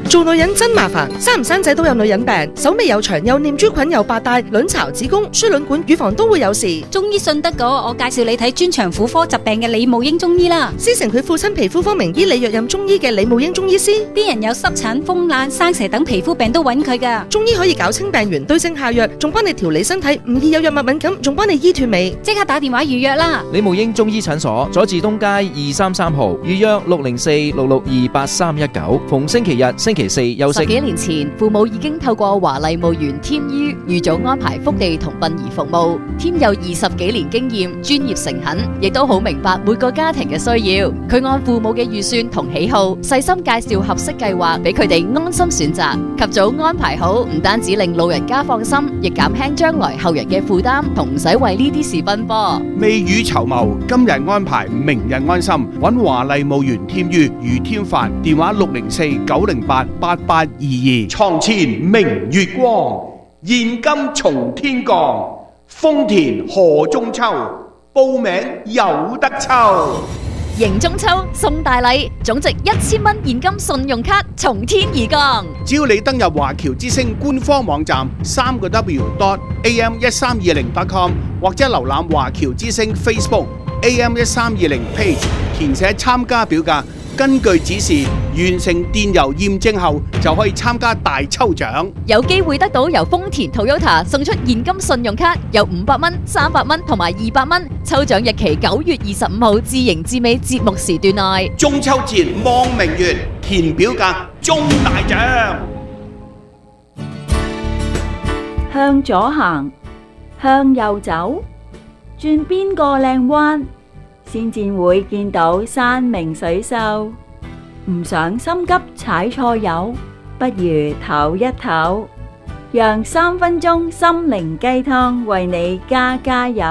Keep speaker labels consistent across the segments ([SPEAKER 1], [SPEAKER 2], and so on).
[SPEAKER 1] 做女人真麻煩，生唔生仔都有女人病，手尾又長，又念珠菌，又白帶，卵巢、子宮、輸卵管、乳房都會有事。
[SPEAKER 2] 中醫信得過，我介紹你睇專長婦科疾病嘅李慕英中醫啦。
[SPEAKER 1] 師承佢父親皮膚科名醫李若任中醫嘅李慕英中醫師，
[SPEAKER 2] 啲人有濕疹、風癩、生蛇等皮膚病都揾佢噶。
[SPEAKER 1] 中醫可以搞清病源，對症下藥，仲幫你調理身體，唔易有藥物敏感，仲幫你醫脫尾。
[SPEAKER 2] 即刻打電話預約啦！
[SPEAKER 3] 李慕英中醫診所，佐治東街233號，預約604-662-8319，逢星期日、星期四休息。
[SPEAKER 4] 10幾年前，父母已經透過華麗墓園添醫預早安排福地同殯儀服務。添有20幾年經驗，專業誠懇，亦都好明白每個家庭嘅需要。佢按父母嘅預算同喜好，細心介紹合適計劃俾佢哋安心選擇。及早安排好，唔單止令老人家放心，亦減輕將來後人嘅負擔，同唔使為呢啲事奔波。
[SPEAKER 5] 未雨綢繆，今日安排，明日安心。揾華麗墓園添於余添凡，電話604-908-8822。床前明月光，現金從天降。豐田賀中秋，報名有得抽。
[SPEAKER 4] 迎中秋送大禮，總值1000蚊現金信用卡從天而降。
[SPEAKER 5] 只要你登入華僑之星官方網站3w.am1320.com 或者瀏覽華僑之星 Facebook AM1320 page， 填寫參加表格，根據指示完成電郵驗證後，就可以參加大抽獎，
[SPEAKER 4] 有機會得到由豐田 Toyota 送出現金信用卡，有500蚊、300蚊同埋200蚊。抽獎日期9月25號至迎至尾節目時段內。
[SPEAKER 5] 中秋節望明月，填表格中大獎。
[SPEAKER 6] 向左行，向右走，轉邊個靚彎，先至會見到山明水秀。唔想心急踩錯油，不如唞一唞，讓3分鐘心靈雞湯為你加油。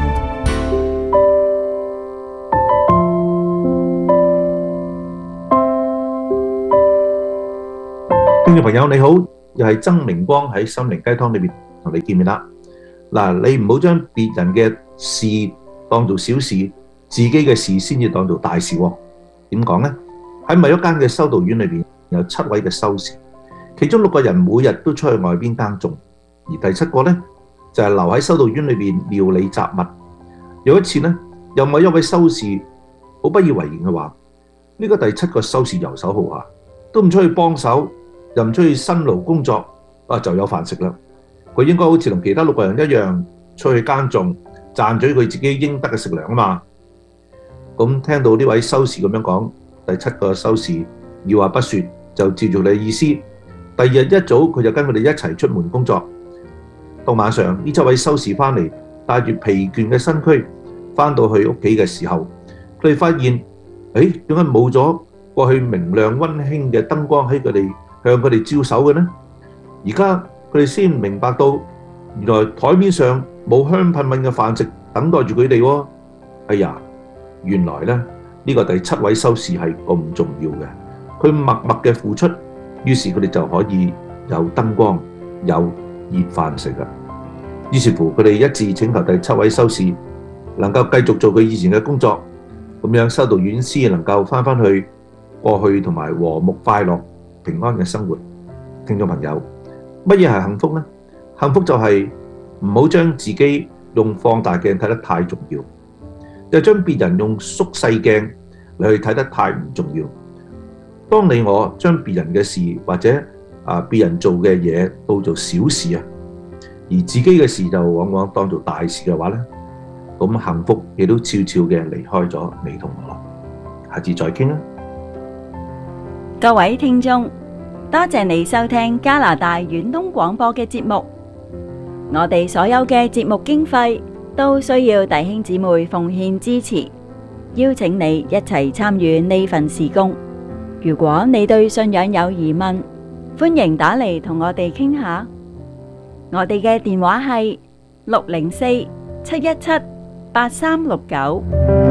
[SPEAKER 7] 聽眾朋友你好，又係曾明光喺心靈雞湯裏面同你見面啦。嗱，你唔好將別人嘅事當做小事，自己嘅事先至當做大事。點講呢？喺咪一間嘅修道院裏邊有7位嘅修士，其中6個人每日都出去外邊耕種，而第7個呢就係留喺修道院裏邊料理雜物。有一次呢，又某一位修士好不以為然嘅話：呢個第7個修士游手好閒，都唔出去幫手，又唔出去辛勞工作，就有飯食啦。佢應該好似同其他6個人一樣出去耕種，賺取佢自己應得嘅食糧啊嘛。咁聽到呢位修士咁樣講，第7個修士二話不說就照住你嘅意思。第二日一早佢就跟佢哋一齊出門工作。到晚上呢7位修士翻嚟，帶住疲倦嘅身軀翻到去屋企嘅時候，佢哋發現，點解冇咗過去明亮溫馨嘅燈光喺佢哋向佢哋照手嘅呢？而家佢哋先明白到，原來台面上冇香噴噴嘅飯食等待住佢哋喎。哎呀，原來咧呢個第7位修士係咁重要嘅，佢默默嘅付出，於是佢哋就可以有燈光、有熱飯食啦。於是乎佢哋一致請求第7位修士能夠繼續做佢以前嘅工作，咁樣修道院先能夠翻去過去同埋和睦快樂平安嘅生活。聽眾朋友，乜嘢係幸福呢？幸福就係唔好將自己用放大鏡睇得太重要，又將別人用縮細鏡嚟去睇得太唔重要。當你我將別人嘅事或者別人做嘅嘢當做小事啊，而自己嘅事就往往當做大事嘅話呢，咁幸福亦都悄悄嘅離開咗你同我。下次再傾啦。
[SPEAKER 6] 各位聽眾，多謝你收聽加拿大遠東廣播嘅節目。我哋所有嘅節目經費都需要弟兄姊妹奉獻支持，邀請你一齊參與呢份事工。如果你對信仰有疑問，歡迎打嚟同我哋傾下。我哋嘅電話係604-717-8369。